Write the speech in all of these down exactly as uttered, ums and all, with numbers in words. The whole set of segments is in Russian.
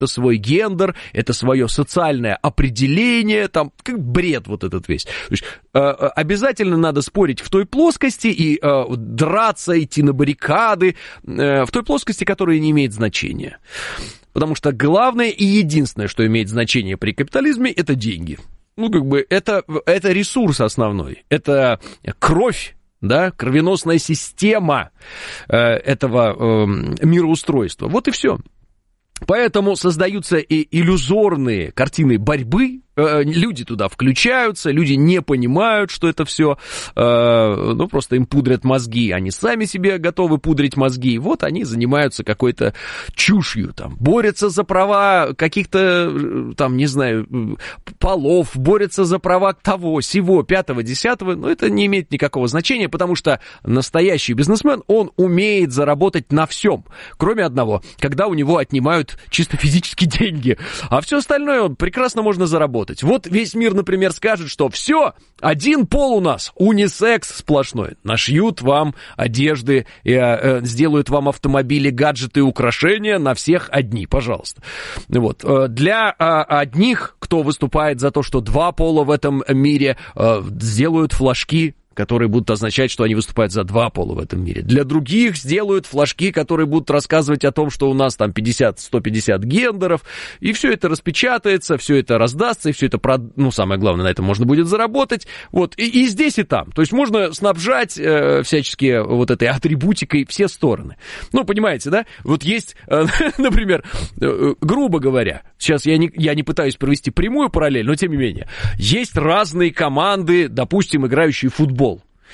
свой гендер, это свое социальное определение, там, как бред вот этот весь. То есть, э, обязательно надо спорить в той плоскости и э, драться, идти на баррикады, э, в той плоскости, которая не имеет значения. Потому что главное и единственное, что имеет значение при капитализме, это деньги. Ну, как бы, это, это ресурс основной, это кровь, да, кровеносная система э, этого э, мироустройства. Вот и все. Поэтому создаются и иллюзорные картины борьбы, люди туда включаются, люди не понимают, что это все, ну, просто им пудрят мозги, они сами себе готовы пудрить мозги, вот они занимаются какой-то чушью, там, борются за права каких-то, там, не знаю, полов, борются за права того, сего, пятого, десятого, но это не имеет никакого значения, потому что настоящий бизнесмен, он умеет заработать на всем, кроме одного, когда у него отнимают чисто физически деньги, а все остальное прекрасно можно заработать. Вот весь мир, например, скажет, что все, один пол у нас, унисекс сплошной. Нашьют вам одежды, э, э, сделают вам автомобили, гаджеты, украшения, на всех одни, пожалуйста. Вот. Для э, одних, кто выступает за то, что два пола в этом мире, э, сделают флажки, которые будут означать, что они выступают за два пола в этом мире. Для других сделают флажки, которые будут рассказывать о том, что у нас там пятьдесят сто пятьдесят гендеров, и все это распечатается, все это раздастся, и все это, прод... ну, самое главное, на этом можно будет заработать, вот, и, и здесь, и там. То есть можно снабжать э, всячески вот этой атрибутикой все стороны. Ну, понимаете, да? Вот есть, э, например, э, грубо говоря, сейчас я не, я не пытаюсь провести прямую параллель, но тем не менее, есть разные команды, допустим, играющие в футбол.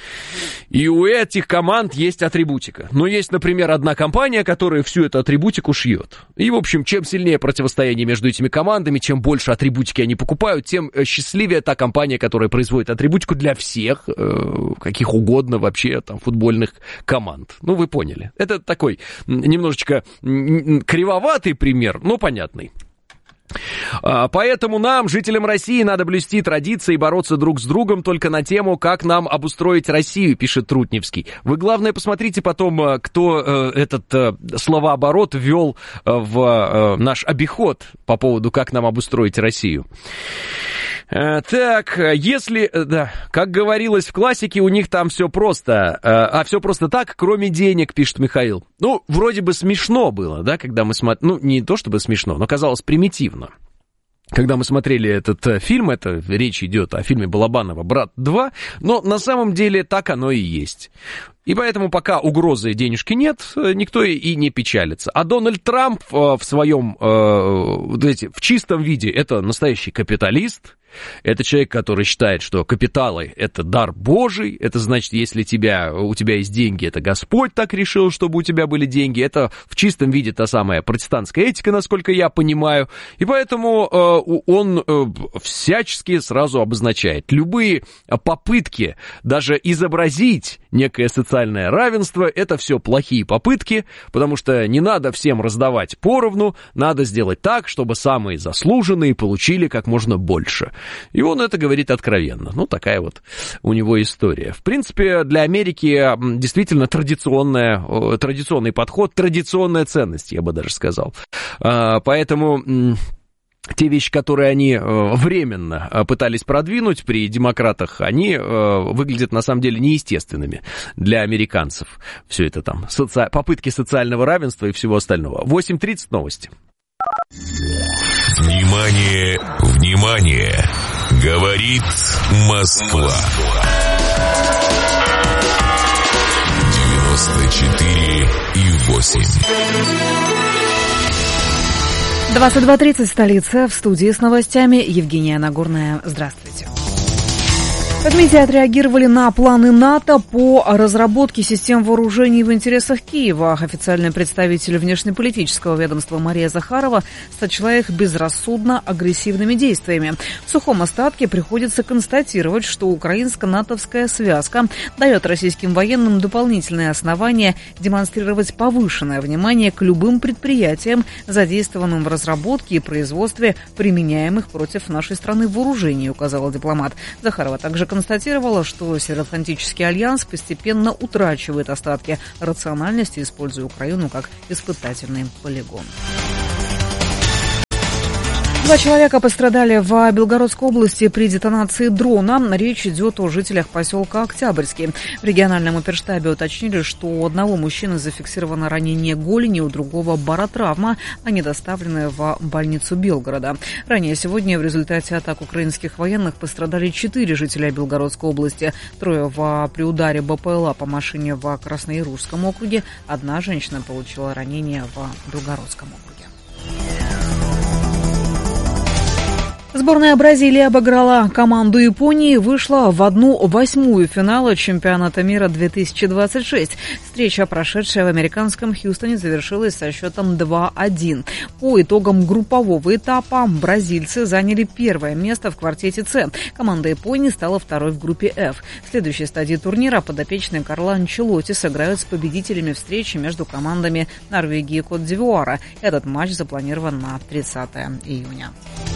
И у этих команд есть атрибутика. Но есть, например, одна компания, которая всю эту атрибутику шьет. И, в общем, чем сильнее противостояние между этими командами, чем больше атрибутики они покупают, тем счастливее та компания, которая производит атрибутику для всех, э, каких угодно вообще там футбольных команд. Ну, вы поняли. Это такой немножечко кривоватый пример, но понятный. Поэтому нам, жителям России, надо блюсти традиции и бороться друг с другом только на тему, как нам обустроить Россию, пишет Трутневский. Вы, главное, посмотрите потом, кто этот словооборот ввел в наш обиход по поводу, как нам обустроить Россию. Так, если, да, как говорилось в классике, у них там все просто, а все просто так, кроме денег, пишет Михаил. Ну, вроде бы смешно было, да, когда мы смотрели, ну, не то чтобы смешно, но казалось примитивно. Когда мы смотрели этот фильм, это речь идет о фильме Балабанова «Брат два», но на самом деле так оно и есть. И поэтому пока угрозы денежки нет, никто и не печалится. А Дональд Трамп в своем, в чистом виде, это настоящий капиталист. Это человек, который считает, что капиталы – это дар Божий. Это значит, если тебя, у тебя есть деньги, это Господь так решил, чтобы у тебя были деньги. Это в чистом виде та самая протестантская этика, насколько я понимаю. И поэтому он всячески сразу обозначает любые попытки даже изобразить некое социальное равенство, это все плохие попытки, потому что не надо всем раздавать поровну, надо сделать так, чтобы самые заслуженные получили как можно больше. И он это говорит откровенно. Ну, такая вот у него история. В принципе, для Америки действительно традиционная, традиционный подход, традиционная ценность, я бы даже сказал. Поэтому те вещи, которые они временно пытались продвинуть при демократах, они выглядят на самом деле неестественными для американцев. Все это там, соци... попытки социального равенства и всего остального. восемь тридцать новости. Внимание, внимание! Говорит Москва. девяносто четыре и восемь. двадцать два тридцать, столица. В студии с новостями Евгения Нагорная. Здравствуйте. В МИДе отреагировали на планы НАТО по разработке систем вооружений в интересах Киева. Официальный представитель внешнеполитического ведомства Мария Захарова сочла их безрассудно агрессивными действиями. В сухом остатке приходится констатировать, что украинско-натовская связка дает российским военным дополнительные основания демонстрировать повышенное внимание к любым предприятиям, задействованным в разработке и производстве применяемых против нашей страны вооружений, указала дипломат. Захарова также констатировала, что Североатлантический альянс постепенно утрачивает остатки рациональности, используя Украину как испытательный полигон. Два человека пострадали в Белгородской области при детонации дрона. Речь идет о жителях поселка Октябрьский. В региональном оперштабе уточнили, что у одного мужчины зафиксировано ранение голени, у другого баротравма. Они доставлены в больницу Белгорода. Ранее сегодня в результате атак украинских военных пострадали четыре жителя Белгородской области. Трое в, при ударе БПЛА по машине в Краснояружском округе. Одна женщина получила ранение в Белгородском округе. Сборная Бразилии обыграла команду Японии и вышла в одну восьмую финала чемпионата мира две тысячи двадцать шесть. Встреча, прошедшая в американском Хьюстоне, завершилась со счетом два один. По итогам группового этапа бразильцы заняли первое место в квартете С. Команда Японии стала второй в группе F. В следующей стадии турнира подопечные Карло Анчелотти сыграют с победителями встречи между командами Норвегии и Кот-д'Ивуара. Этот матч запланирован на тридцатое июня.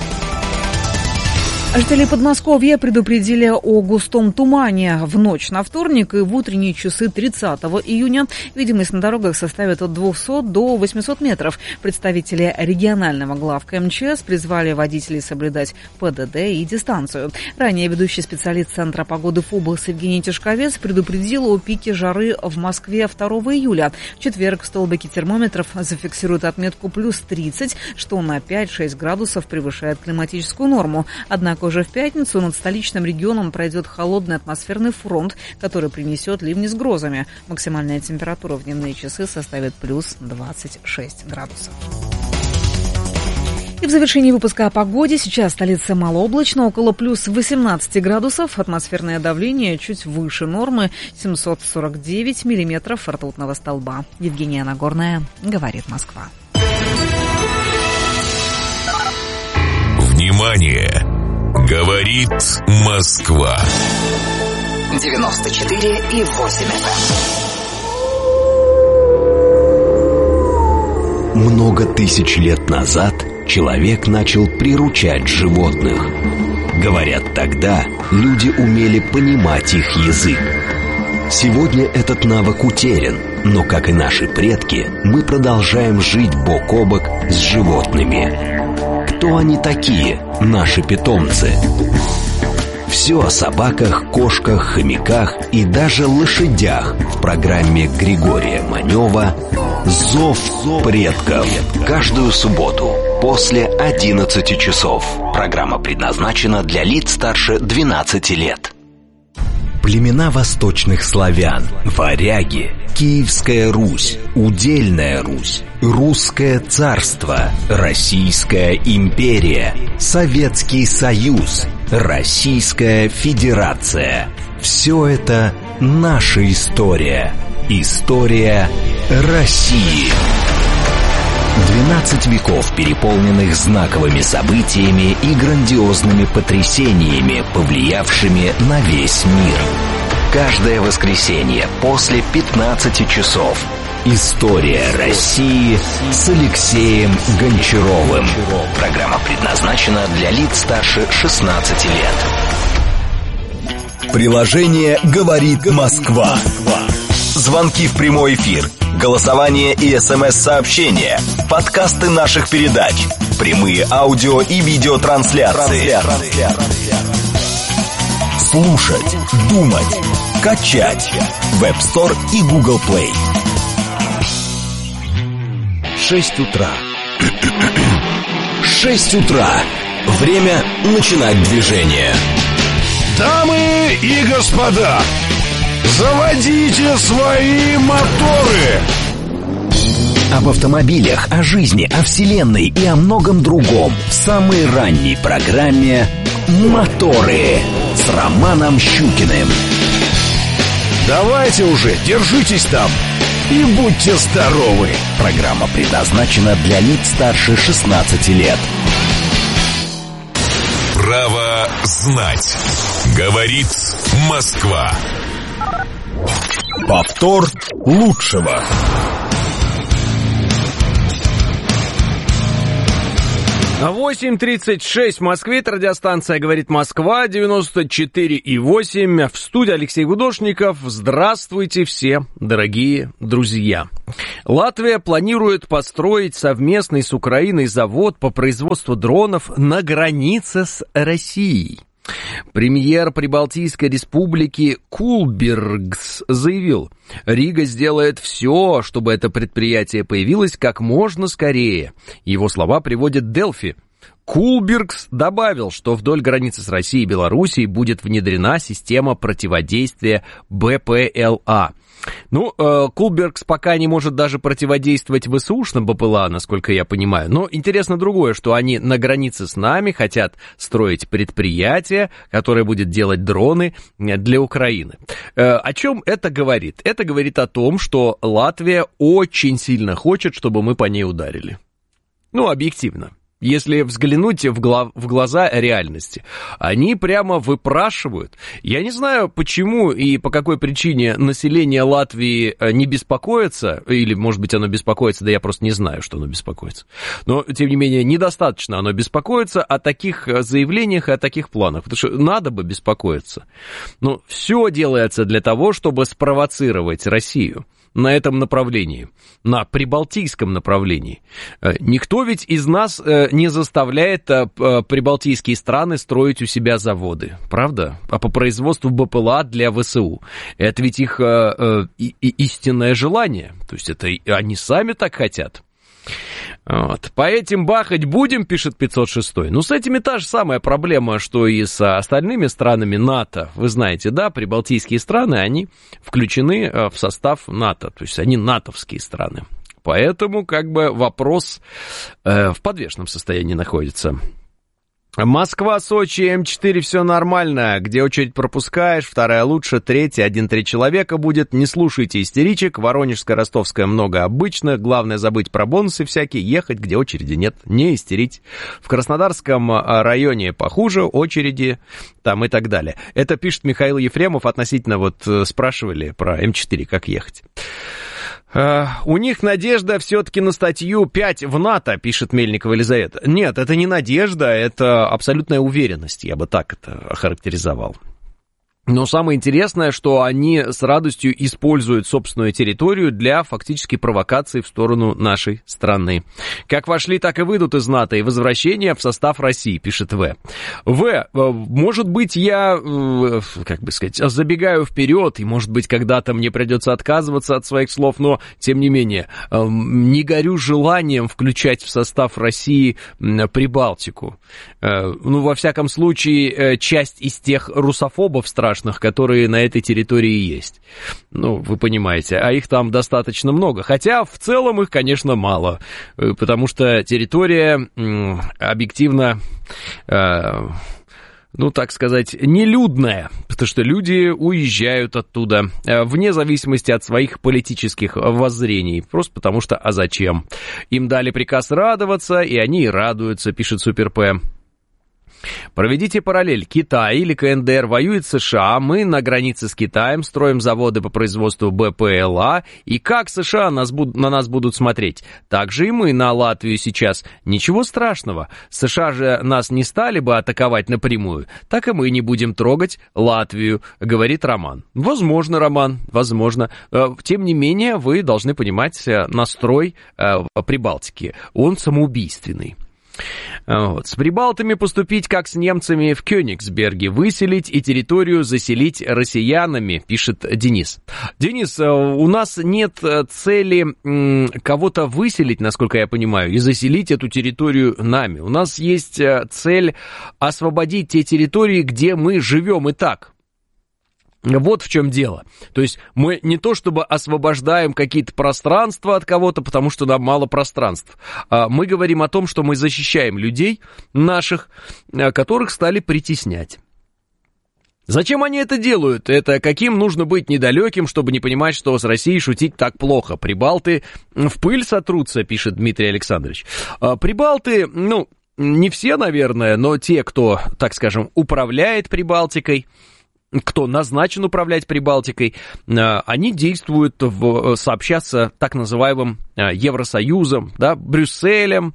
Жители Подмосковья предупредили о густом тумане в ночь на вторник и в утренние часы тридцатого июня. Видимость на дорогах составит от двухсот до восьмисот метров. Представители регионального главка МЧС призвали водителей соблюдать ПДД и дистанцию. Ранее ведущий специалист Центра погоды ФОБОС Евгений Тишковец предупредил о пике жары в Москве второго июля. В четверг в столбике термометров зафиксируют отметку плюс тридцать, что на пять-шесть градусов превышает климатическую норму. Однако уже в пятницу над столичным регионом пройдет холодный атмосферный фронт, который принесет ливни с грозами. Максимальная температура в дневные часы составит плюс двадцать шесть градусов. И в завершении выпуска о погоде. Сейчас столица малооблачно, около плюс восемнадцати градусов. Атмосферное давление чуть выше нормы, семьсот сорок девять миллиметров ртутного столба. Евгения Нагорная, говорит Москва. Внимание! Говорит Москва. девяносто четыре и восемь эф эм. Много тысяч лет назад человек начал приручать животных. Говорят, тогда люди умели понимать их язык. Сегодня этот навык утерян, но, как и наши предки, мы продолжаем жить бок о бок с животными. Кто они такие, наши питомцы? Все о собаках, кошках, хомяках и даже лошадях в программе Григория Манева «Зов предков». Каждую субботу после одиннадцати часов. Программа предназначена для лиц старше двенадцати лет. Племена восточных славян, варяги, Киевская Русь, Удельная Русь, Русское царство, Российская империя, Советский Союз, Российская Федерация. Все это наша история. История России. двенадцать веков, переполненных знаковыми событиями и грандиозными потрясениями, повлиявшими на весь мир. Каждое воскресенье после пятнадцати часов. История России с Алексеем Гончаровым. Программа предназначена для лиц старше шестнадцати лет. Приложение «Говорит Москва». Звонки в прямой эфир, голосование и смс-сообщения, подкасты наших передач, прямые аудио и видеотрансляции. Слушать, думать, качать. Web Store и Google Play. Шесть утра. Шесть утра. Время начинать движение. Дамы и господа, заводите свои моторы! Об автомобилях, о жизни, о вселенной и о многом другом в самой ранней программе «Моторы» с Романом Щукиным. Давайте уже, держитесь там и будьте здоровы! Программа предназначена для лиц старше шестнадцати лет. Право знать. Говорит Москва. Повтор лучшего. восемь тридцать шесть в Москве, это радиостанция «Говорит Москва», девяносто четыре и восемь. В студии Алексей Гудошников. Здравствуйте все, дорогие друзья. Латвия планирует построить совместный с Украиной завод по производству дронов на границе с Россией. Премьер Прибалтийской республики Кулбергс заявил, Рига сделает все, чтобы это предприятие появилось как можно скорее. Его слова приводит Делфи. Кулбергс добавил, что вдоль границы с Россией и Белоруссией будет внедрена система противодействия БПЛА. Ну, э, Кулбергс пока не может даже противодействовать ВСУшным БПЛА, насколько я понимаю. Но интересно другое, что они на границе с нами хотят строить предприятие, которое будет делать дроны для Украины. Э, о чем это говорит? Это говорит о том, что Латвия очень сильно хочет, чтобы мы по ней ударили. Ну, объективно. Если взглянуть в, гла- в глаза реальности, они прямо выпрашивают. Я не знаю, почему и по какой причине население Латвии не беспокоится, или, может быть, оно беспокоится, да я просто не знаю, что оно беспокоится. Но, тем не менее, недостаточно оно беспокоится о таких заявлениях и о таких планах, потому что надо бы беспокоиться. Но все делается для того, чтобы спровоцировать Россию на этом направлении, на прибалтийском направлении. Никто ведь из нас не заставляет прибалтийские страны строить у себя заводы, правда? А по производству БПЛА для ВСУ. Это ведь их истинное желание. То есть это они сами так хотят. Вот. По этим бахать будем, пишет пятьсот шесть. Ну, с этими та же самая проблема, что и с остальными странами НАТО. Вы знаете, да, прибалтийские страны, они включены в состав НАТО, то есть они натовские страны. Поэтому, как бы, вопрос э, в подвешенном состоянии находится. Москва, Сочи, эм четыре, все нормально. Где очередь пропускаешь, вторая лучше, третья, один-три человека будет. Не слушайте истеричек. Воронежская, Ростовская много обычно. Главное забыть про бонусы всякие. Ехать, где очереди нет, не истерить. В Краснодарском районе похуже, очереди там и так далее. Это пишет Михаил Ефремов относительно, вот спрашивали про эм четыре, как ехать. Uh, у них надежда все-таки на статью пять в НАТО, пишет Мельникова Елизавета. Нет, это не надежда, это абсолютная уверенность, я бы так это охарактеризовал. Но самое интересное, что они с радостью используют собственную территорию для фактически провокации в сторону нашей страны. Как вошли, так и выйдут из НАТО, и возвращение в состав России, пишет В. В, может быть, я, как бы сказать, забегаю вперед, и, может быть, когда-то мне придется отказываться от своих слов, но, тем не менее, не горю желанием включать в состав России Прибалтику. Ну, во всяком случае, часть из тех русофобов страшных, которые на этой территории есть. Ну, вы понимаете, а их там достаточно много. Хотя в целом их, конечно, мало, потому что территория объективно, ну, так сказать, нелюдная, потому что люди уезжают оттуда вне зависимости от своих политических воззрений, просто потому что, а зачем? Им дали приказ радоваться, и они и радуются, пишет Супер П. Проведите параллель. Китай или ка эн дэ эр воюет с США, мы на границе с Китаем строим заводы по производству БПЛА, и как США нас буд- на нас будут смотреть? Так же и мы на Латвию сейчас. Ничего страшного. США же нас не стали бы атаковать напрямую, так и мы не будем трогать Латвию, говорит Роман. Возможно, Роман, возможно. Тем не менее, вы должны понимать настрой Прибалтики. Он самоубийственный. Вот. С прибалтами поступить, как с немцами в Кёнигсберге, выселить и территорию заселить россиянами, пишет Денис. Денис, у нас нет цели кого-то выселить, насколько я понимаю, и заселить эту территорию нами. У нас есть цель освободить те территории, где мы живем и так. Вот в чем дело. То есть мы не то чтобы освобождаем какие-то пространства от кого-то, потому что нам мало пространств. Мы говорим о том, что мы защищаем людей наших, которых стали притеснять. Зачем они это делают? Это каким нужно быть недалеким, чтобы не понимать, что с Россией шутить так плохо? Прибалты в пыль сотрутся, пишет Дмитрий Александрович. Прибалты, ну, не все, наверное, но те, кто, так скажем, управляет Прибалтикой, кто назначен управлять Прибалтикой, они действуют в, сообща так называемым Евросоюзом, да, Брюсселем,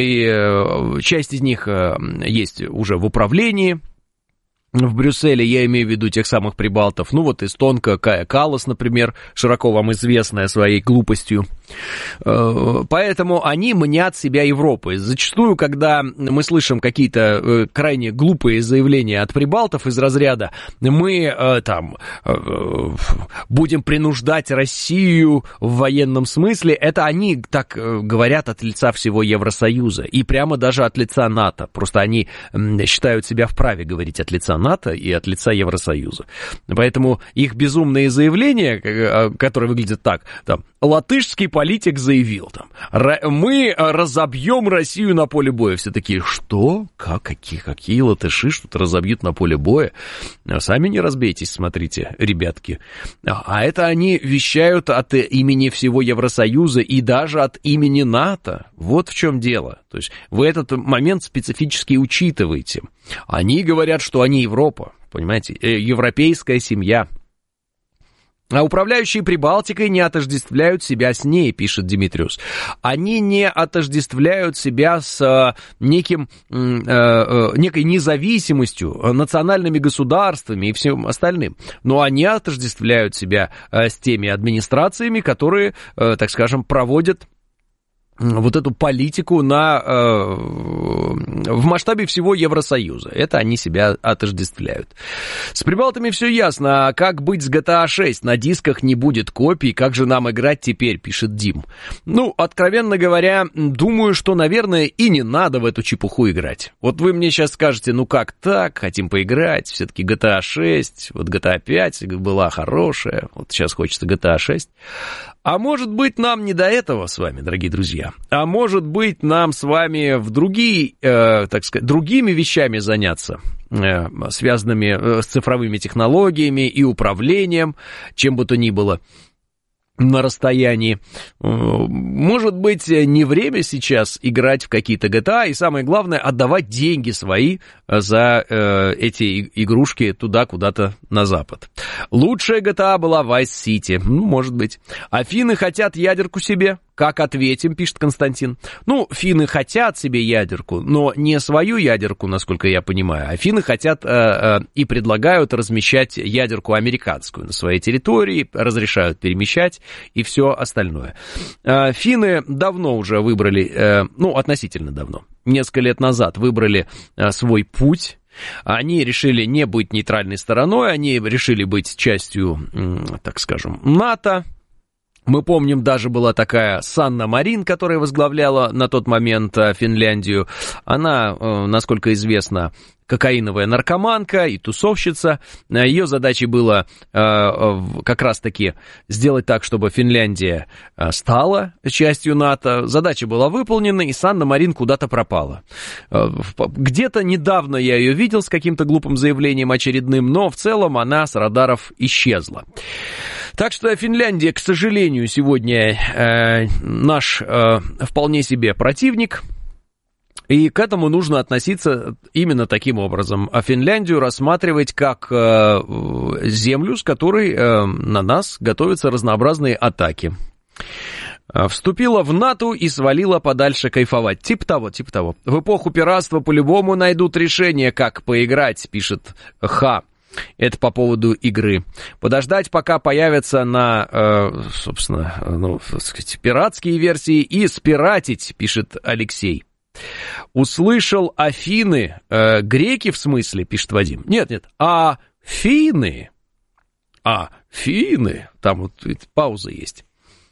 и часть из них есть уже в управлении. В Брюсселе, я имею в виду тех самых прибалтов, ну вот эстонка Кая Каллас, например, широко вам известная своей глупостью. Поэтому они мнят себя Европой. Зачастую, когда мы слышим какие-то крайне глупые заявления от прибалтов из разряда «мы там будем принуждать Россию в военном смысле», это они так говорят от лица всего Евросоюза и прямо даже от лица НАТО. Просто они считают себя вправе говорить от лица НАТО и от лица Евросоюза. Поэтому их безумные заявления, которые выглядят так, там, латышский политик заявил, там, мы разобьем Россию на поле боя. Все такие, что? Как? Какие, какие латыши что-то разобьют на поле боя? Сами не разбейтесь, смотрите, ребятки. А это они вещают от имени всего Евросоюза и даже от имени НАТО. Вот в чем дело. То есть вы этот момент специфически учитываете. Они говорят, что они Европа, понимаете, европейская семья. А управляющие Прибалтикой не отождествляют себя с ней, пишет Димитриус. Они не отождествляют себя с неким, э, э, некой независимостью, национальными государствами и всем остальным. Но они отождествляют себя э, с теми администрациями, которые, э, так скажем, проводят вот эту политику на, э, в масштабе всего Евросоюза. Это они себя отождествляют. С прибалтами все ясно. А как быть с джи ти эй шесть? На дисках не будет копий. Как же нам играть теперь, пишет Дим. Ну, откровенно говоря, думаю, что, наверное, и не надо в эту чепуху играть. Вот вы мне сейчас скажете, ну как так, хотим поиграть, все-таки джи ти эй шесть, вот джи ти эй пять была хорошая, вот сейчас хочется джи ти эй шесть. А может быть, нам не до этого с вами, дорогие друзья. А может быть, нам с вами в другие, э, так сказать, другими вещами заняться, э, связанными с цифровыми технологиями и управлением, чем бы то ни было на расстоянии. Может быть, не время сейчас играть в какие-то джи ти эй, и самое главное, отдавать деньги свои за э, эти игрушки туда, куда-то на запад. Лучшая джи ти эй была Vice City, ну, может быть. А финны хотят ядерку себе? Как ответим, пишет Константин. Ну, финны хотят себе ядерку, но не свою ядерку, насколько я понимаю, а финны хотят э, э, и предлагают размещать ядерку американскую на своей территории, разрешают перемещать и все остальное. Э, финны давно уже выбрали, э, ну, относительно давно, несколько лет назад выбрали э, свой путь. Они решили не быть нейтральной стороной, они решили быть частью, э, так скажем, НАТО. Мы помним, даже была такая Санна Марин, которая возглавляла на тот момент Финляндию. Она, насколько известно, кокаиновая наркоманка и тусовщица. Ее задачей было как раз-таки сделать так, чтобы Финляндия стала частью НАТО. Задача была выполнена, и Санна Марин куда-то пропала. Где-то недавно я ее видел с каким-то глупым заявлением очередным, но в целом она с радаров исчезла. Так что Финляндия, к сожалению, сегодня э, наш э, вполне себе противник, и к этому нужно относиться именно таким образом. А Финляндию рассматривать как э, землю, с которой э, на нас готовятся разнообразные атаки. Вступила в НАТО и свалила подальше кайфовать. Типа того, типа того. В эпоху пиратства по-любому найдут решение, как поиграть, пишет Ха. Это по поводу игры. Подождать, пока появятся на, э, собственно, ну, так сказать, пиратские версии, и спиратить, пишет Алексей. Услышал Афины, э, греки в смысле, пишет Вадим. Нет, нет, а финны, а финны, там вот пауза есть.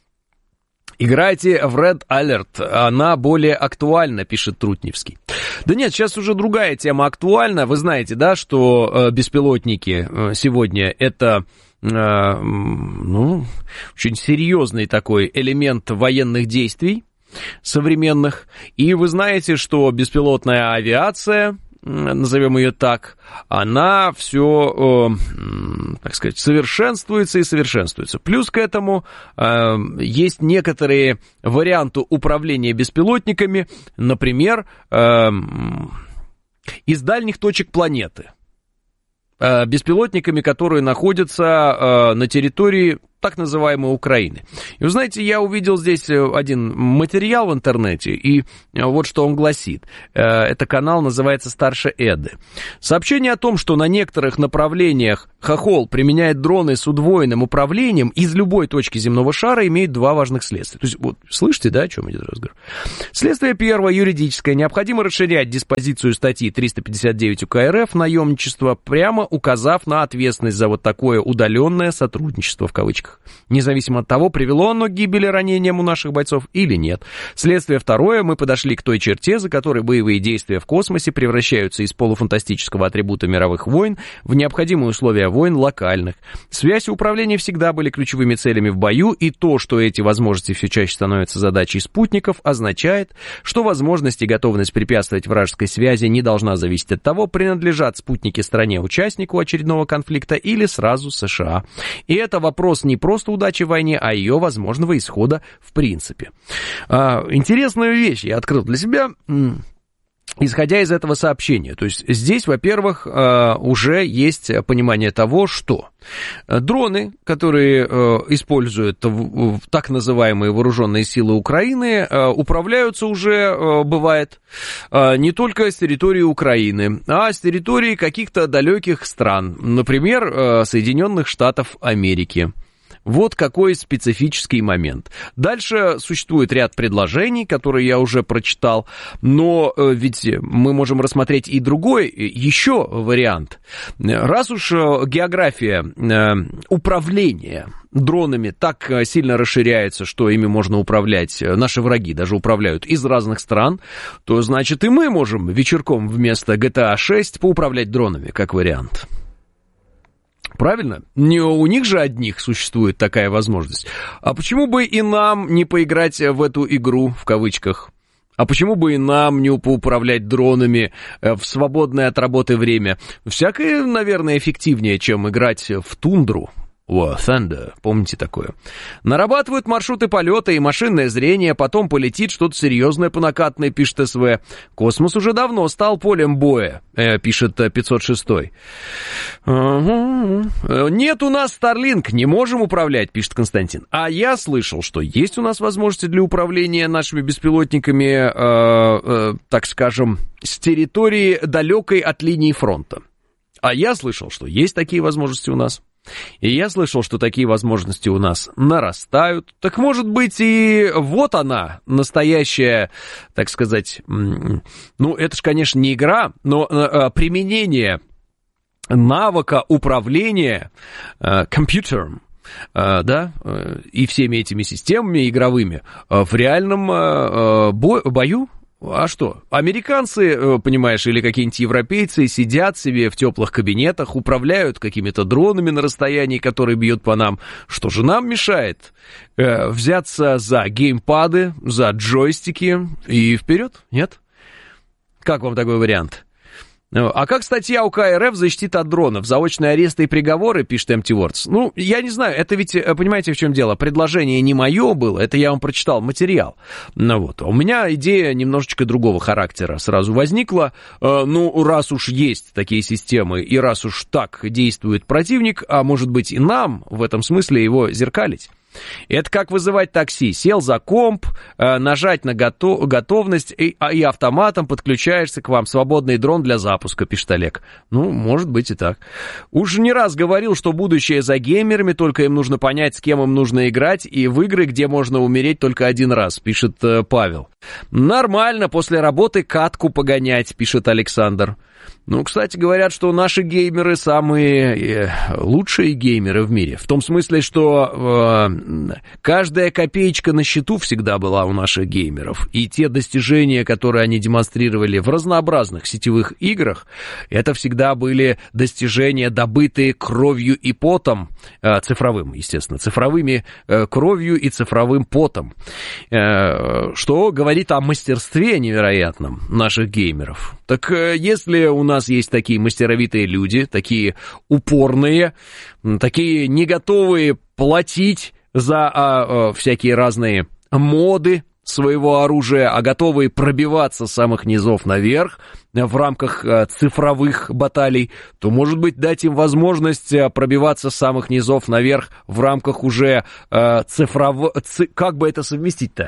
Играйте в Red Alert, она более актуальна, пишет Трутневский. Да нет, сейчас уже другая тема актуальна. Вы знаете, да, что э, беспилотники э, сегодня это, э, ну, очень серьезный такой элемент военных действий современных. И вы знаете, что беспилотная авиация, назовем ее так, она все, э, так сказать, совершенствуется и совершенствуется. Плюс к этому э, есть некоторые варианты управления беспилотниками, например, э, из дальних точек планеты. беспилотниками, которые находятся на территории так называемой Украины. И вы знаете, я увидел здесь один материал в интернете, и вот что он гласит. Это канал называется «Старше Эды». Сообщение о том, что на некоторых направлениях Хохол применяет дроны с удвоенным управлением из любой точки земного шара, имеет два важных следствия. То есть, вот, слышите, да, о чем идет разговор? Следствие первое, юридическое. Необходимо расширять диспозицию статьи триста пятьдесят девять УК РФ «Наемничество», прямо указав на ответственность за вот такое удаленное сотрудничество, в кавычках. Независимо от того, привело оно к гибели, ранениям у наших бойцов или нет. Следствие второе, мы подошли к той черте, за которой боевые действия в космосе превращаются из полуфантастического атрибута мировых войн в необходимые условия войн локальных. Связь и управление всегда были ключевыми целями в бою, и то, что эти возможности все чаще становятся задачей спутников, означает, что возможность и готовность препятствовать вражеской связи не должна зависеть от того, принадлежат спутники стране-участнику очередного конфликта или сразу США. И это вопрос не просто удачи в войне, а ее возможного исхода в принципе. А, интересную вещь я открыл для себя, исходя из этого сообщения. То есть здесь, во-первых, уже есть понимание того, что дроны, которые используют так называемые вооруженные силы Украины, управляются уже, бывает, не только с территории Украины, а с территории каких-то далеких стран, например, Соединенных Штатов Америки. Вот какой специфический момент. Дальше существует ряд предложений, которые я уже прочитал, но ведь мы можем рассмотреть и другой, еще вариант. Раз уж география управления дронами так сильно расширяется, что ими можно управлять, наши враги даже управляют из разных стран, то значит и мы можем вечерком вместо джи ти эй шесть поуправлять дронами, как вариант. Правильно? Не у них же одних существует такая возможность. А почему бы и нам не поиграть в эту игру, в кавычках? А почему бы и нам не поуправлять дронами в свободное от работы время? Всякое, наверное, эффективнее, чем играть в тундру. War Thunder, помните такое? Нарабатывают маршруты полета и машинное зрение, потом полетит что-то серьезное по накатной, пишет СВ. Космос уже давно стал полем боя, э, пишет пятьсот шесть. Нет у нас Starlink, не можем управлять, пишет Константин. А я слышал, что есть у нас возможности для управления нашими беспилотниками, э, э, так скажем, с территории далекой от линии фронта. А я слышал, что есть такие возможности у нас. И я слышал, что такие возможности у нас нарастают. Так может быть и вот она, настоящая, так сказать, ну это же, конечно, не игра, но применение навыка управления компьютером, да, и всеми этими системами игровыми в реальном бою. А что? Американцы, понимаешь, или какие-нибудь европейцы сидят себе в теплых кабинетах, управляют какими-то дронами на расстоянии, которые бьют по нам. Что же нам мешает? Э, взяться за геймпады, за джойстики и вперед? Нет? Как вам такой вариант? А как статья УК РФ защитит от дронов? Заочные аресты и приговоры, пишет Empty Words. Ну, я не знаю, это ведь, понимаете, в чем дело? Предложение не мое было, это я вам прочитал материал. Ну вот, у меня идея немножечко другого характера сразу возникла. Ну, раз уж есть такие системы, и раз уж так действует противник, а может быть и нам в этом смысле его зеркалить. Это как вызывать такси. Сел за комп, нажать на готов, готовность и, и автоматом подключаешься к вам. Свободный дрон для запуска, пишет Олег. Ну, может быть и так. Уж не раз говорил, что будущее за геймерами, только им нужно понять, с кем им нужно играть, и в игры, где можно умереть только один раз, пишет Павел. Нормально, после работы катку погонять, пишет Александр. Ну, кстати, говорят, что наши геймеры самые лучшие геймеры в мире. В том смысле, что э, каждая копеечка на счету всегда была у наших геймеров. И те достижения, которые они демонстрировали в разнообразных сетевых играх, это всегда были достижения, добытые кровью и потом, э, цифровым, естественно, цифровыми э, кровью и цифровым потом. Э, что говорит о мастерстве невероятном наших геймеров. Так э, если у нас есть такие мастеровитые люди, такие упорные, такие не готовые платить за а, а, всякие разные моды, своего оружия, а готовые пробиваться с самых низов наверх в рамках цифровых баталий, то, может быть, дать им возможность пробиваться с самых низов наверх в рамках уже цифровых... Как бы это совместить-то?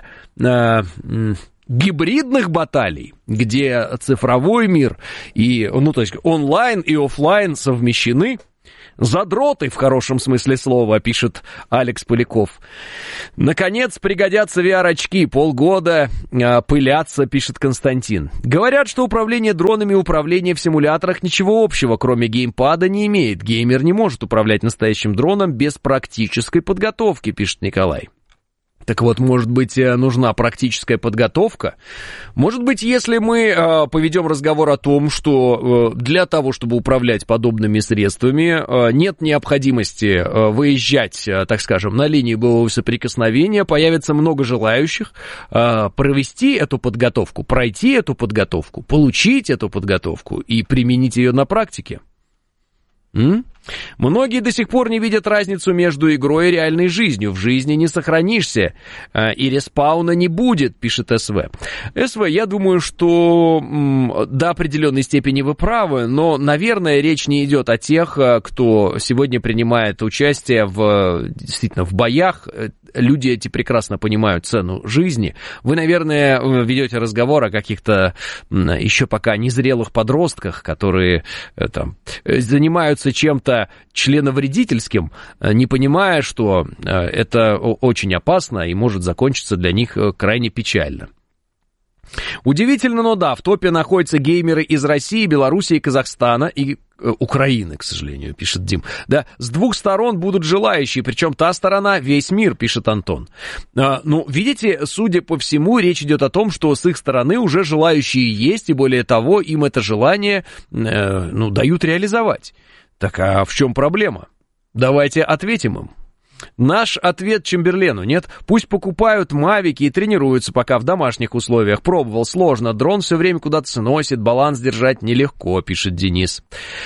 Гибридных баталий, где цифровой мир и, ну, то есть онлайн и офлайн совмещены. Задроты, в хорошем смысле слова, пишет Алекс Поляков. Наконец, пригодятся ви ар-очки. Полгода э, пылятся, пишет Константин. Говорят, что управление дронами и управление в симуляторах ничего общего, кроме геймпада, не имеет. Геймер не может управлять настоящим дроном без практической подготовки, пишет Николай. Так вот, может быть, нужна практическая подготовка? Может быть, если мы э, поведем разговор о том, что э, для того, чтобы управлять подобными средствами, э, нет необходимости э, выезжать, э, так скажем, на линии боевого соприкосновения, появится много желающих э, провести эту подготовку, пройти эту подготовку, получить эту подготовку и применить ее на практике. М? Многие до сих пор не видят разницу между игрой и реальной жизнью. В жизни не сохранишься, и респауна не будет, пишет СВ. СВ, я думаю, что до определенной степени вы правы, но, наверное, речь не идет о тех, кто сегодня принимает участие в, действительно, в боях. Люди эти прекрасно понимают цену жизни. Вы, наверное, ведете разговор о каких-то еще пока незрелых подростках, которые там занимаются чем-то членовредительским, не понимая, что это очень опасно и может закончиться для них крайне печально. Удивительно, но да, в топе находятся геймеры из России, Белоруссии, Казахстана и э, Украины, к сожалению, пишет Дим. Да, с двух сторон будут желающие, причем та сторона весь мир, пишет Антон. А, ну, видите, судя по всему, речь идет о том, что с их стороны уже желающие есть, и более того, им это желание, э, ну, дают реализовать. Так а в чем проблема? Давайте ответим им. Наш ответ Чемберлену: нет, пусть покупают мавики и тренируются пока в домашних условиях. Пробовал, сложно, дрон все время куда-то сносит, баланс держать нелегко, пишет Денис.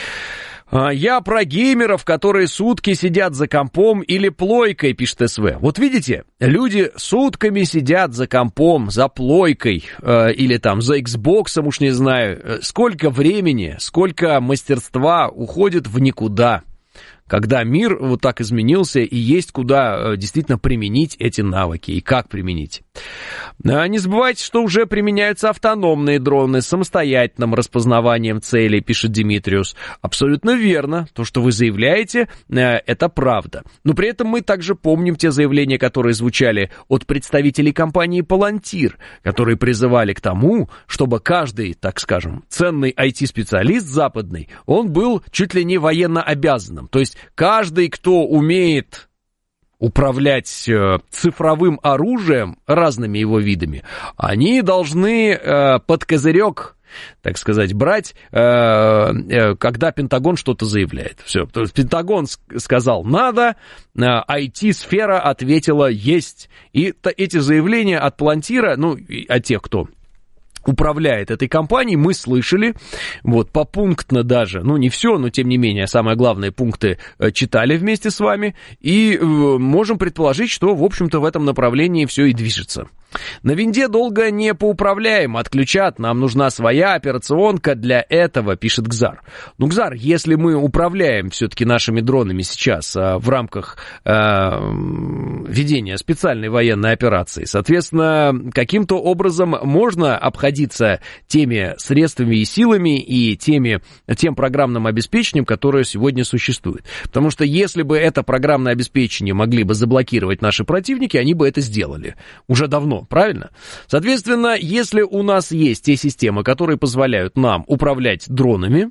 Я про геймеров, которые сутки сидят за компом или плойкой, пишет СВ. Вот видите, люди сутками сидят за компом, за плойкой, э, или там за Xbox'ом, уж не знаю. Сколько времени, сколько мастерства уходит в никуда, когда мир вот так изменился и есть куда действительно применить эти навыки и как применить. Не забывайте, что уже применяются автономные дроны с самостоятельным распознаванием целей, пишет Димитриус. Абсолютно верно. То, что вы заявляете, это правда. Но при этом мы также помним те заявления, которые звучали от представителей компании Palantir, которые призывали к тому, чтобы каждый, так скажем, ценный ай ти-специалист западный, он был чуть ли не военно обязанным. То есть каждый, кто умеет управлять э, цифровым оружием, разными его видами, они должны э, под козырек, так сказать, брать, э, э, когда Пентагон что-то заявляет. Все, то есть Пентагон сказал «надо», э, ай ти-сфера ответила «есть». И то, эти заявления от Palantir, ну, от тех, кто управляет этой компанией, мы слышали, вот, попунктно даже, ну, не все, но, тем не менее, самые главные пункты читали вместе с вами, и э, можем предположить, что, в общем-то, в этом направлении все и движется. На винде долго не поуправляем, отключат, нам нужна своя операционка для этого, пишет Гзар. Ну, Гзар, если мы управляем все-таки нашими дронами сейчас а, в рамках а, ведения специальной военной операции, соответственно, каким-то образом можно обходиться теми средствами и силами и теми, тем программным обеспечением, которое сегодня существует. Потому что если бы это программное обеспечение могли бы заблокировать наши противники, они бы это сделали уже давно. Правильно? Соответственно, если у нас есть те системы, которые позволяют нам управлять дронами,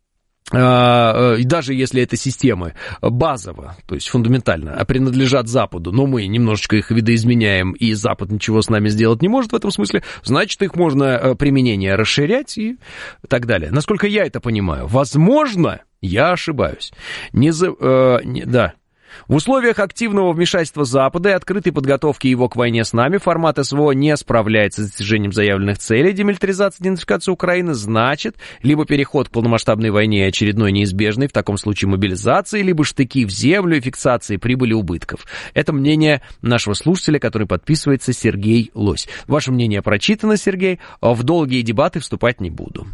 и даже если это системы базово, то есть фундаментально, принадлежат Западу, но мы немножечко их видоизменяем, и Запад ничего с нами сделать не может в этом смысле, значит, их можно применение расширять и так далее. Насколько я это понимаю, возможно, я ошибаюсь. Не за... Э, не, да. В условиях активного вмешательства Запада и открытой подготовки его к войне с нами формат СВО не справляется с достижением заявленных целей демилитаризации и денацификации Украины, значит, либо переход к полномасштабной войне очередной неизбежный, в таком случае мобилизации, либо штыки в землю и фиксации прибыли убытков. Это мнение нашего слушателя, который подписывается Сергей Лось. Ваше мнение прочитано, Сергей, в долгие дебаты вступать не буду.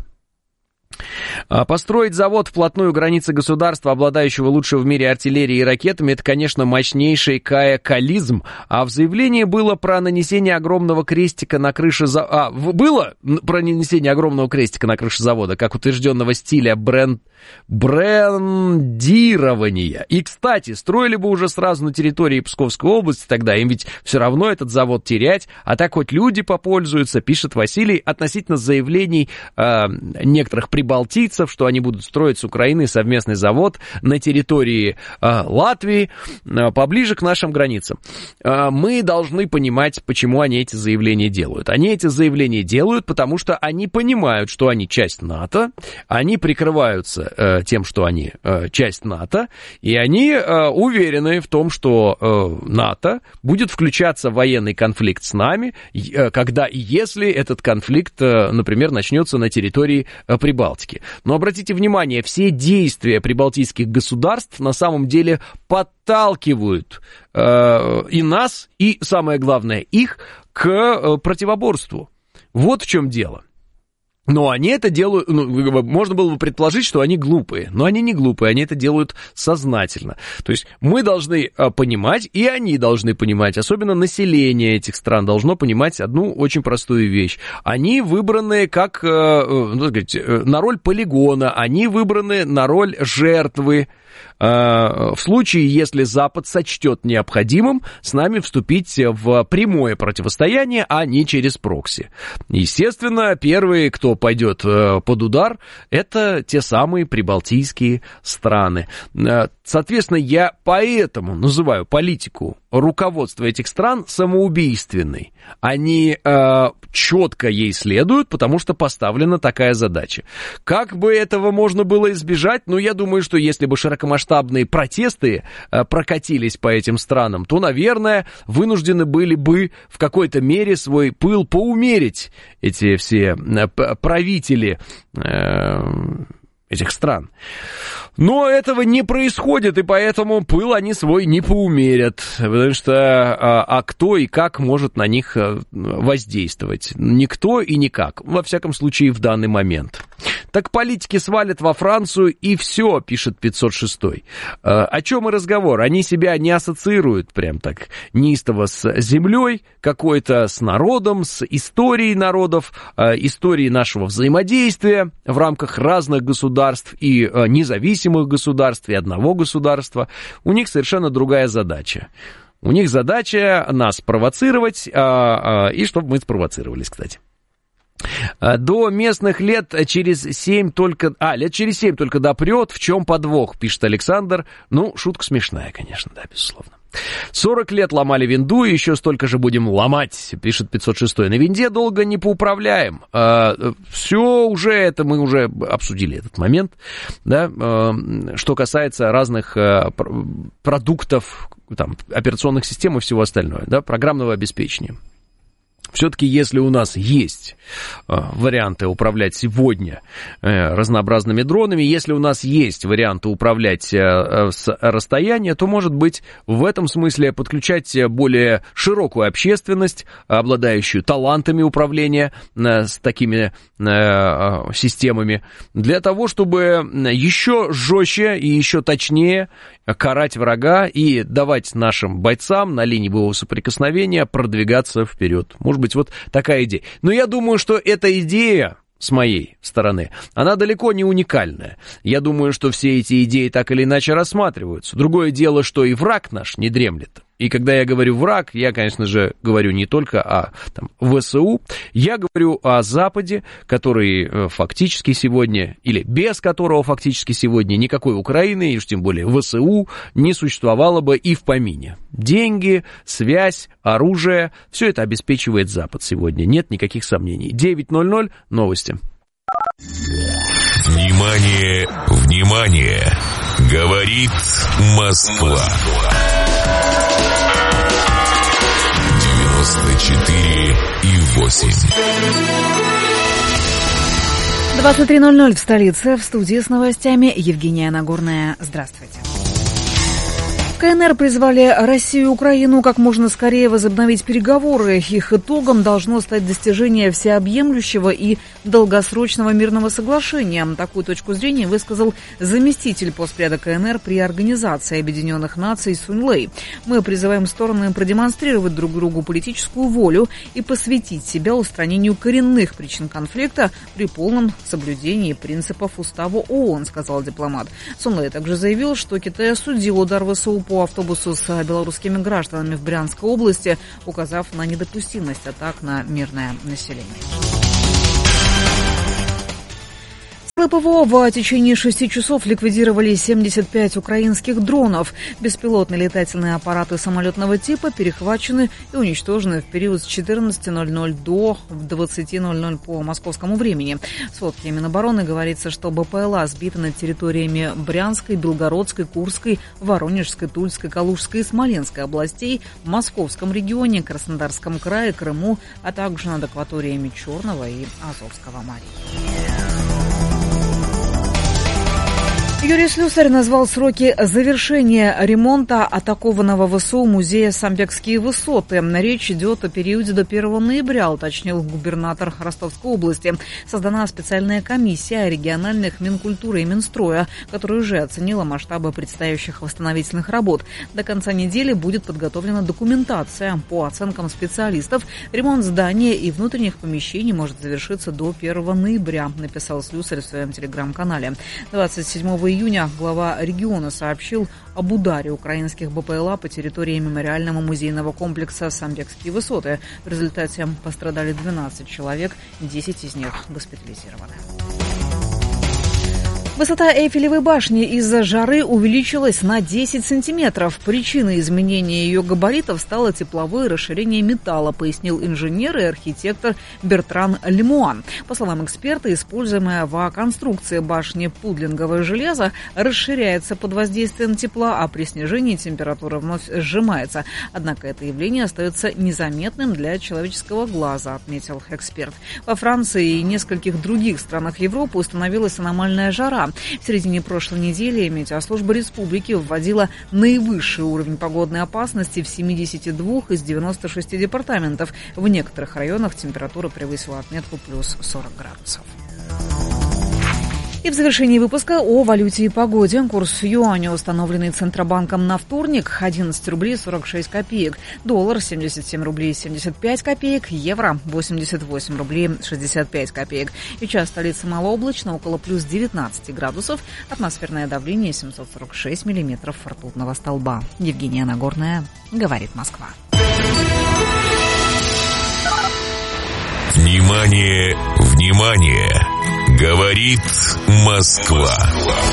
Построить завод вплотную к границе государства, обладающего лучшей в мире артиллерией и ракетами, это, конечно, мощнейший каякализм. А в заявлении было про нанесение огромного крестика на крыше завода. А, было про нанесение огромного крестика на крыше завода, как утвержденного стиля бренд... брендирования. И, кстати, строили бы уже сразу на территории Псковской области тогда, им ведь все равно этот завод терять, а так хоть люди попользуются, пишет Василий, относительно заявлений э, некоторых прибалтийцев, что они будут строить с Украиной совместный завод на территории э, Латвии, э, поближе к нашим границам. Э, мы должны понимать, почему они эти заявления делают. Они эти заявления делают, потому что они понимают, что они часть НАТО, они прикрываются тем, что они э, часть НАТО, и они э, уверены в том, что э, НАТО будет включаться в военный конфликт с нами, э, когда и если этот конфликт, э, например, начнется на территории э, Прибалтики. Но обратите внимание, все действия прибалтийских государств на самом деле подталкивают э, и нас, и, самое главное, их к э, противоборству. Вот в чем дело. Но они это делают, ну, можно было бы предположить, что они глупые, но они не глупые, они это делают сознательно. То есть мы должны понимать, и они должны понимать, особенно население этих стран должно понимать одну очень простую вещь. Они выбраны как, ну, так сказать, на роль полигона, они выбраны на роль жертвы. В случае, если Запад сочтет необходимым с нами вступить в прямое противостояние, а не через прокси. Естественно, первые, кто пойдет под удар, это те самые прибалтийские страны. Соответственно, я поэтому называю политику руководства этих стран самоубийственной. Они э, четко ей следуют, потому что поставлена такая задача. Как бы этого можно было избежать? Ну, я думаю, что если бы широкомасштабные протесты э, прокатились по этим странам, то, наверное, вынуждены были бы в какой-то мере свой пыл поумерить эти все э, правители э, этих стран. Но этого не происходит, и поэтому пыл они свой не поумерят, потому что а, а кто и как может на них воздействовать? Никто и никак, во всяком случае в данный момент. Так политики свалят во Францию и все, пишет пятьсот шестой. А, о чем и разговор? Они себя не ассоциируют прям так неистово с землей какой-то, с народом, с историей народов, а, историей нашего взаимодействия в рамках разных государств и а, независимых государств, и одного государства. У них совершенно другая задача. У них задача нас провоцировать, а, а, и чтобы мы спровоцировались, кстати. До местных лет через семь только... А, лет через семь только допрет. В чем подвох, пишет Александр. Ну, шутка смешная, конечно, да, безусловно. сорок лет ломали винду, и еще столько же будем ломать, пишет пятьсот шестой. На винде долго не поуправляем. А, все уже, это мы уже обсудили этот момент. Да? А, что касается разных а, продуктов, там, операционных систем и всего остального, да, программного обеспечения. Все-таки, если у нас есть э, варианты управлять сегодня э, разнообразными дронами, если у нас есть варианты управлять э, э, с расстояния, то, может быть, в этом смысле подключать более широкую общественность, обладающую талантами управления э, с такими э, системами, для того, чтобы еще жестче и еще точнее карать врага и давать нашим бойцам на линии боевого соприкосновения продвигаться вперед. Может быть, вот такая идея. Но я думаю, что эта идея, с моей стороны, она далеко не уникальная. Я думаю, что все эти идеи так или иначе рассматриваются. Другое дело, что и враг наш не дремлет. И когда я говорю враг, я, конечно же, говорю не только о там, ВСУ, я говорю о Западе, который фактически сегодня, или без которого фактически сегодня никакой Украины, и уж тем более ВСУ, не существовало бы и в помине. Деньги, связь, оружие, все это обеспечивает Запад сегодня, нет никаких сомнений. девять ноль ноль, новости. Внимание, внимание! Говорит Москва. девяносто четыре и восемь. двадцать три ноль ноль в столице. В студии с новостями Евгения Нагорная. Здравствуйте. КНР призвали Россию и Украину как можно скорее возобновить переговоры. Их итогом должно стать достижение всеобъемлющего и долгосрочного мирного соглашения. Такую точку зрения высказал заместитель постпреда КНР при Организации Объединенных Наций Сунь Лэй. Мы призываем стороны продемонстрировать друг другу политическую волю и посвятить себя устранению коренных причин конфликта при полном соблюдении принципов Устава ООН, сказал дипломат. Сунь Лэй также заявил, что Китай осудил удар ВСУ по автобусу с белорусскими гражданами в Брянской области, указав на недопустимость атак на мирное население. Силы ПВО в течение шести часов ликвидировали семьдесят пять украинских дронов. Беспилотные летательные аппараты самолетного типа перехвачены и уничтожены в период с четырнадцати ноль-ноль до двадцати ноль-ноль по московскому времени. В сводке Минобороны говорится, что БПЛА сбиты над территориями Брянской, Белгородской, Курской, Воронежской, Тульской, Калужской и Смоленской областей, в Московском регионе, Краснодарском крае, Крыму, а также над акваториями Черного и Азовского моря. Юрий Слюсарь назвал сроки завершения ремонта атакованного ВСУ музея «Самбекские высоты». Речь идет о периоде до первого ноября, уточнил губернатор Ростовской области. Создана специальная комиссия региональных Минкультуры и Минстроя, которая уже оценила масштабы предстоящих восстановительных работ. До конца недели будет подготовлена документация. По оценкам специалистов, ремонт здания и внутренних помещений может завершиться до первого ноября, написал Слюсарь в своем телеграм-канале. двадцать седьмого июня глава региона сообщил об ударе украинских БПЛА по территории мемориального музейного комплекса «Самбекские высоты». В результате пострадали двенадцать человек, десять из них госпитализированы. Высота Эйфелевой башни из-за жары увеличилась на десять сантиметров. Причиной изменения ее габаритов стало тепловое расширение металла, пояснил инженер и архитектор Бертран Лемуан. По словам эксперта, используемое в конструкции башни пудлинговое железо расширяется под воздействием тепла, а при снижении температура вновь сжимается. Однако это явление остается незаметным для человеческого глаза, отметил эксперт. Во Франции и нескольких других странах Европы установилась аномальная жара. В середине прошлой недели Метеослужба Республики вводила наивысший уровень погодной опасности в семидесяти двух из девяноста шести департаментов. В некоторых районах температура превысила отметку плюс сорок градусов. И в завершении выпуска о валюте и погоде. Курс юаня, установленный Центробанком на вторник, одиннадцать рублей сорок шесть копеек. Доллар семьдесят семь рублей семьдесят пять копеек. Евро восемьдесят восемь рублей шестьдесят пять копеек. Сейчас столица малооблачно, около плюс девятнадцати градусов. Атмосферное давление семьсот сорок шесть миллиметров ртутного столба. Евгения Нагорная, говорит Москва. Внимание, внимание! Говорит Москва.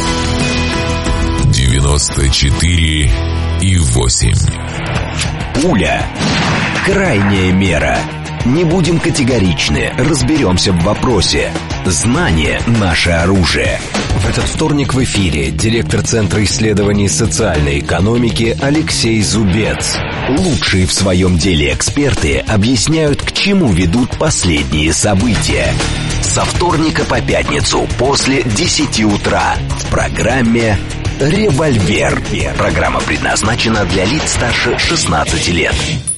девяносто четыре и восемь. Пуля. Крайняя мера. Не будем категоричны, разберемся в вопросе. Знание – наше оружие. В этот вторник в эфире директор Центра исследований социальной экономики Алексей Зубец. Лучшие в своем деле эксперты объясняют, к чему ведут последние события. Со вторника по пятницу после десяти утра в программе «Револьвер». Программа предназначена для лиц старше шестнадцати лет.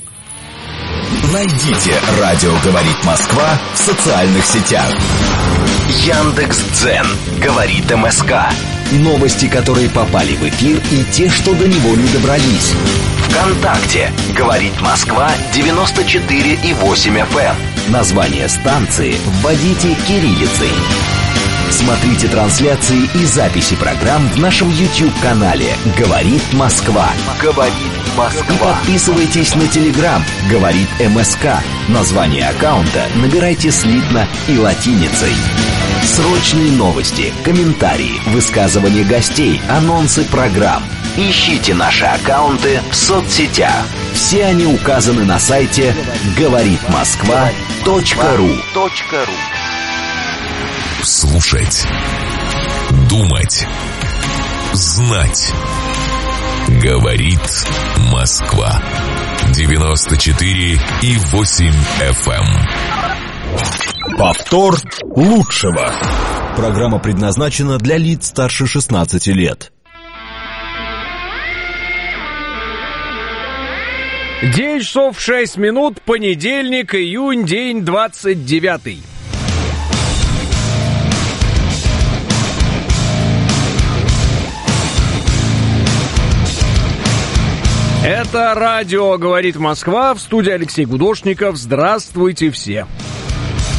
Найдите «Радио говорит Москва» в социальных сетях. Яндекс.Дзен. Говорит МСК. Новости, которые попали в эфир, и те, что до него не добрались. ВКонтакте. Говорит Москва девяносто четыре и восемь эф эм. Название станции вводите кириллицей. Смотрите трансляции и записи программ в нашем YouTube-канале «Говорит Москва». «Говорит Москва». И подписывайтесь на Telegram «Говорит МСК». Название аккаунта набирайте слитно и латиницей. Срочные новости, комментарии, высказывания гостей, анонсы программ. Ищите наши аккаунты в соцсетях. Все они указаны на сайте говорит москва точка ру. Слушать, думать, знать. Говорит Москва. девяносто четыре и восемь эф эм. Повтор лучшего. Программа предназначена для лиц старше шестнадцати лет. девять часов шесть минут, понедельник, июнь, день двадцать девятый. Это радио «Говорит Москва», в студии Алексей Гудошников. Здравствуйте все.